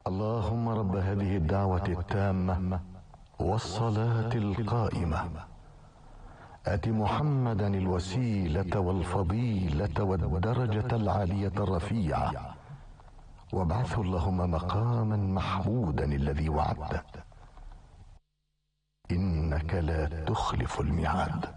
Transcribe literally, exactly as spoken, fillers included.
اللهم رب هذه الدعوة التامة والصلاة القائمة آت محمدا الوسيلة والفضيلة والدرجة العالية الرفيعة، وابعثه اللهم مقاما محمودا الذي وعدته، إنك لا تخلف الميعاد.